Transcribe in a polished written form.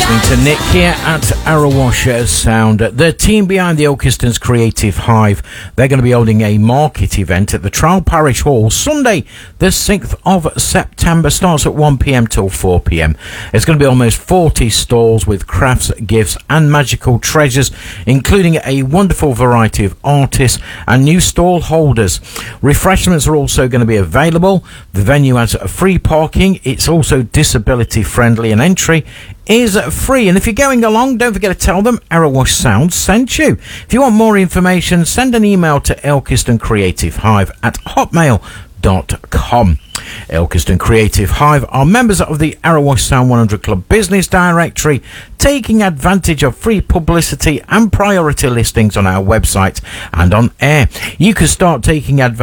listening to Nick here at Arrowash Sound. The team behind the Ilkeston's Creative Hive, they're going to be holding a market event at the Trowle Parish Hall Sunday the 6th of September. Starts at 1pm till 4pm. It's going to be almost 40 stalls with crafts, gifts and magical treasures, including a wonderful variety of artists and new stall holders. Refreshments are also going to be available. The venue has free parking. It's also disability friendly and entry is free. And if you're going along, don't forget to tell them Arrowash Sound sent you. If you want more information, send an email to Ilkeston Creative Hive at hotmail.com. Ilkeston Creative Hive are members of the Arrowash Sound 100 Club Business Directory, taking advantage of free publicity and priority listings on our website and on air. You can start taking advantage